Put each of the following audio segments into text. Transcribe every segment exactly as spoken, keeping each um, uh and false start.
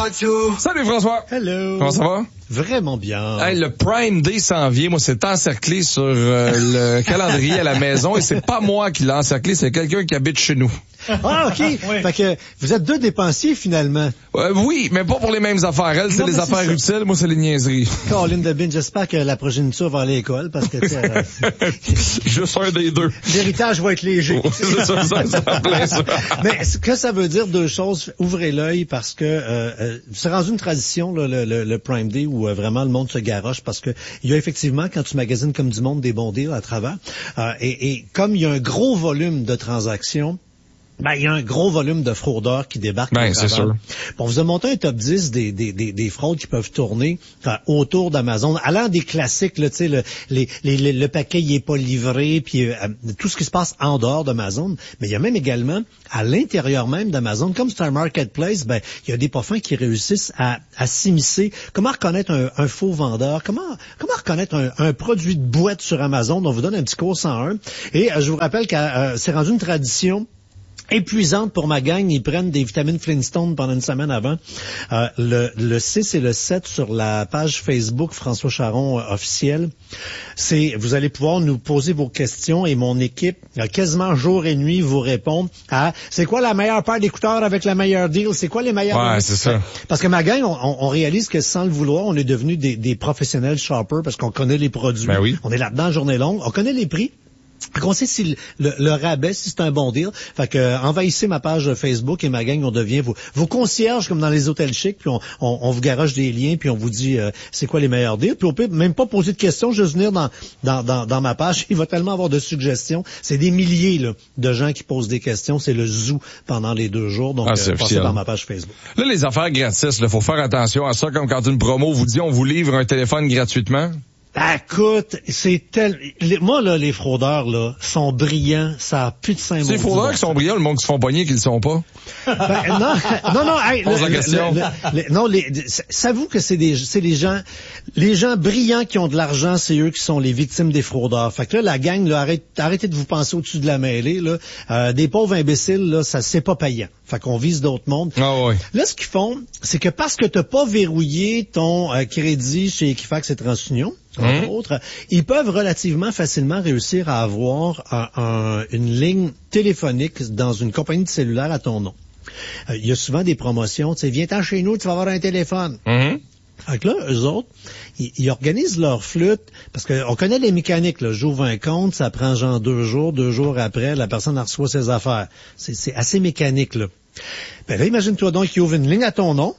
Salut François. Hello. Comment ça va? Vraiment bien. Hey, le Prime Day s'en vient. Moi, c'est encerclé sur euh, le calendrier à la maison et c'est pas moi qui l'ai encerclé, c'est quelqu'un qui habite chez nous. Ah, OK. Oui. Fait que vous êtes deux dépensiers, finalement. Euh, oui, mais pas pour les mêmes affaires. Elle, c'est non, les affaires utiles. Moi, c'est les niaiseries. Caroline Debine, j'espère que la progéniture va à l'école parce que, tu sais, euh, juste un des deux. L'héritage va être léger. c'est ça, ça, ça, plein ça. Mais ce que ça veut dire, deux choses. Ouvrez l'œil parce que euh, euh, c'est rendu une tradition, là, le, le, le Prime Day, où euh, vraiment le monde se garoche parce que il y a effectivement, quand tu magasines comme du monde, des bons deals à travers. Euh, et, et comme il y a un gros volume de transactions, ben, il y a un gros volume de fraudeurs qui débarquent. Ben, c'est sûr. Bon, on vous a monté un top dix des, des, des, des fraudes qui peuvent tourner enfin, autour d'Amazon, allant des classiques, là, tu sais, le, les, les, le paquet il est pas livré, puis euh, tout ce qui se passe en dehors d'Amazon. Mais il y a même également, à l'intérieur même d'Amazon, comme c'est un marketplace, ben, il y a des parfums qui réussissent à, à s'immiscer. Comment reconnaître un, un faux vendeur? Comment, comment reconnaître un, un produit de boîte sur Amazon? On vous donne un petit cours cent un. Et euh, je vous rappelle que euh, c'est rendu une tradition épuisante pour ma gang. Ils prennent des vitamines Flintstone pendant une semaine avant. Euh, le, le six et le sept sur la page Facebook François Charon euh, officiel. C'est, vous allez pouvoir nous poser vos questions et mon équipe, euh, quasiment jour et nuit, vous répond à c'est quoi la meilleure paire d'écouteurs avec la meilleure deal? C'est quoi les meilleurs? Ouais, c'est ça. Parce que ma gang, on, on réalise que sans le vouloir, on est devenu des, des professionnels shoppers parce qu'on connaît les produits. Ben oui. On est là-dedans journée longue. On connaît les prix. On sait si le, le, le rabais, si c'est un bon deal. Fait que euh, envahissez ma page Facebook et ma gang, on devient vos, vos concierges comme dans les hôtels chics, puis on, on, on vous garoche des liens, puis on vous dit euh, c'est quoi les meilleurs deals. Puis on peut même pas poser de questions, juste venir dans, dans, dans, dans ma page. Il va tellement avoir de suggestions. C'est des milliers là, de gens qui posent des questions. C'est le zoo pendant les deux jours. Donc, ah, euh, passez par ma page Facebook. Là, les affaires gratis, il faut faire attention à ça, comme quand une promo vous dit on vous livre un téléphone gratuitement. Écoute, c'est tel... Les, moi, là, les fraudeurs, là, sont brillants. Ça a plus de cinq mots. C'est les fraudeurs qui sont brillants, le monde qui se font pogner qui le sont pas. Ben, non, non, non, hey, Pose le, la question. Le, le, le, non, les, savez-vous que c'est des, c'est les gens, les gens brillants qui ont de l'argent, c'est eux qui sont les victimes des fraudeurs. Fait que là, la gang, là, arrête, arrêtez de vous penser au-dessus de la mêlée, là. Euh, des pauvres imbéciles, là, ça, c'est pas payant. Fait qu'on vise d'autres mondes. Ah oui. Là, ce qu'ils font, c'est que parce que t'as pas verrouillé ton euh, crédit chez Equifax et TransUnion, entre mmh. autres, ils peuvent relativement facilement réussir à avoir un, un, une ligne téléphonique dans une compagnie de cellulaire à ton nom. Euh, il y a souvent des promotions, tu sais, viens-t'en chez nous, tu vas avoir un téléphone. Mmh. Fait que là, eux autres, ils, ils organisent leur flûte, parce qu'on connaît les mécaniques, là. J'ouvre un compte, ça prend genre deux jours, deux jours après, la personne reçoit ses affaires. C'est, c'est assez mécanique, là. Ben là, imagine-toi donc qu'ils ouvrent une ligne à ton nom,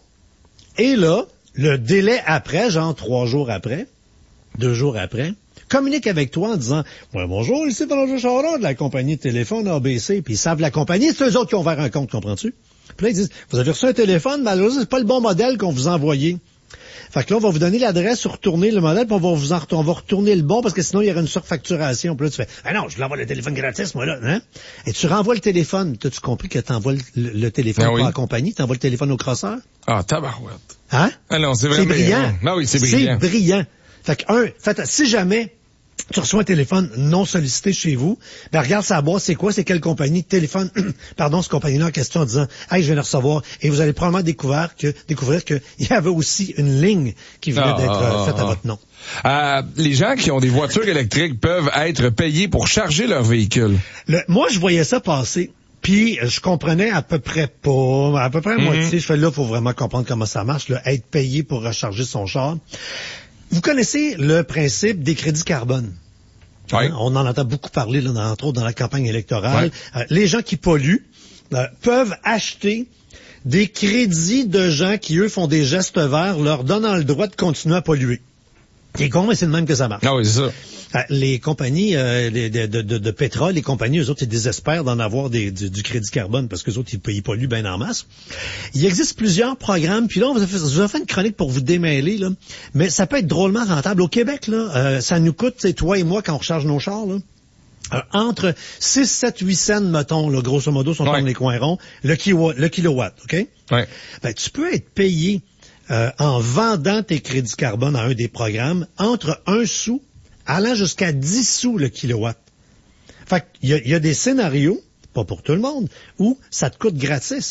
et là, le délai après, genre trois jours après, deux jours après, communique avec toi en disant « Ouais, bonjour, ici François Charon de la compagnie de téléphone A B C. » Puis ils savent la compagnie, c'est eux autres qui ont ouvert un compte, comprends-tu? Puis là, ils disent « Vous avez reçu un téléphone, malheureusement, c'est pas le bon modèle qu'on vous a envoyé. » Fait que là, on va vous donner l'adresse, retourner le modèle, puis on va vous en on va retourner le bon, parce que sinon, il y aurait une surfacturation. Puis là, tu fais « Ah non, je l'envoie le téléphone gratis, moi, là. Hein? » Et tu renvoies le téléphone. T'as-tu compris que t'envoies le, le, le téléphone ah, pas oui. à la compagnie, t'envoies le téléphone au crosseur? Ah, tabarouette. Hein? Ah non, c'est vraiment C'est brillant. Ah oui, c'est brillant. C'est brillant. Fait que, un, fait, si jamais tu reçois un téléphone non sollicité chez vous, ben regarde sa boîte, c'est quoi, c'est quelle compagnie, téléphone, pardon, cette compagnie-là en question en disant « Hey, je viens de recevoir », et vous allez probablement découvrir que découvrir qu'il y avait aussi une ligne qui venait ah, d'être ah, faite ah. à votre nom. Euh, les gens qui ont des voitures électriques peuvent être payés pour charger leur véhicule. Le, moi, je voyais ça passer. Puis, je comprenais à peu près pas, à peu près à mm-hmm. moitié. Je fais là, il faut vraiment comprendre comment ça marche, là, être payé pour recharger son char. Vous connaissez le principe des crédits carbone. Oui. Hein? On en entend beaucoup parler, là, dans, entre autres, dans la campagne électorale. Oui. Euh, les gens qui polluent euh, peuvent acheter des crédits de gens qui, eux, font des gestes verts, leur donnant le droit de continuer à polluer. C'est con, mais c'est de même que ça marche. Ah oui, c'est ça. Euh, les compagnies euh, les, de, de, de, de pétrole, les compagnies, eux autres, ils désespèrent d'en avoir des, du, du crédit carbone parce qu'eux autres, ils, ils polluent bien en masse. Il existe plusieurs programmes, puis là, on vous a fait, vous a fait une chronique pour vous démêler, là, mais ça peut être drôlement rentable. Au Québec, là, euh, ça nous coûte, c'est toi et moi, quand on recharge nos chars, là, euh, entre six, sept, huit cents, mettons, là, grosso modo, si on tourne les coins ronds, le, kilo, le kilowatt, OK? Ouais. Ben, tu peux être payé euh, en vendant tes crédits carbone à un des programmes entre un sou allant jusqu'à dix sous le kilowatt. Fait qu'il y a, il y a des scénarios, pas pour tout le monde, où ça te coûte gratis.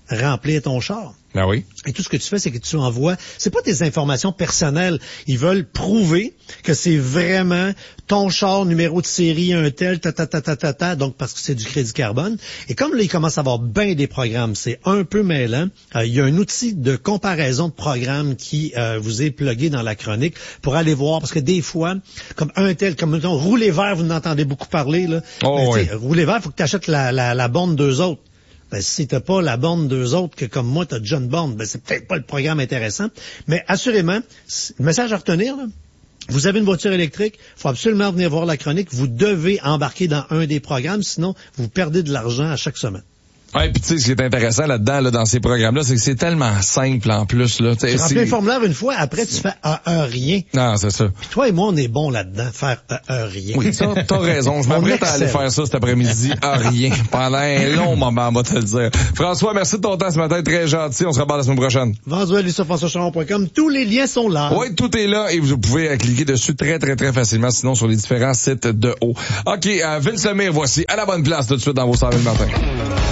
remplir ton char. Ben oui. Et tout ce que tu fais, c'est que tu envoies, c'est pas tes informations personnelles. Ils veulent prouver que c'est vraiment ton char, numéro de série, un tel, ta, ta, ta, ta, ta, ta, donc parce que c'est du crédit carbone. Et comme là, il commence à avoir bien des programmes, c'est un peu mêlant. Euh, il y a un outil de comparaison de programmes qui euh, vous est plugué dans la chronique pour aller voir, parce que des fois, comme un tel, comme mettons, rouler vert, vous en entendez beaucoup parler, là. Oh, mais, oui. Rouler vert, il faut que tu achètes la, la, la borne deux autres. Ben, si t'as pas la borne d'eux autres, que comme moi, t'as déjà une borne, ben, c'est peut-être pas le programme intéressant. Mais assurément, le message à retenir, là, vous avez une voiture électrique, il faut absolument venir voir la chronique. Vous devez embarquer dans un des programmes, sinon vous perdez de l'argent à chaque semaine. Ouais, puis tu sais, ce qui est intéressant là-dedans, là, dans ces programmes-là, c'est que c'est tellement simple en plus, là. Tu remplis le formulaire une fois, après tu fais un, un rien. Non, c'est ça. Puis toi et moi, on est bons là-dedans, faire un, un rien. Oui, ça, t'as raison. Je m'apprête à aller faire ça cet après-midi, un rien. Pendant un long moment, on va te le dire. François, merci de ton temps ce matin, très gentil. On se reparle la semaine prochaine. Vendu sur françois charon point com. Tous les liens sont là. Oui, tout est là et vous pouvez cliquer dessus très, très, très facilement, sinon sur les différents sites de haut. OK, euh, Vince Lemire, voici à la bonne place tout de suite dans vos cent mille matin.